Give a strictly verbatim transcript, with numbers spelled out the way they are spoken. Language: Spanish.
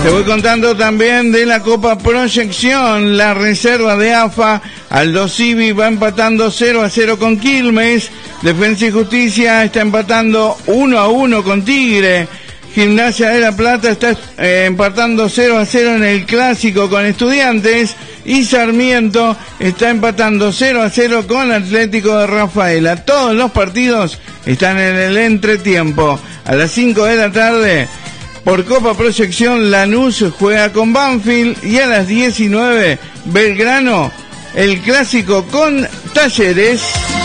Te voy contando también de la Copa Proyección. La reserva de A F A, Aldo Civi, va empatando cero a cero con Quilmes. Defensa y Justicia está empatando uno a uno con Tigre. Gimnasia de La Plata está eh, empatando cero a cero en el Clásico con Estudiantes. Y Sarmiento está empatando cero a cero con Atlético de Rafaela. Todos los partidos están en el entretiempo. A las cinco de la tarde, por Copa Proyección, Lanús juega con Banfield. Y a las diecinueve, Belgrano, el Clásico con Talleres.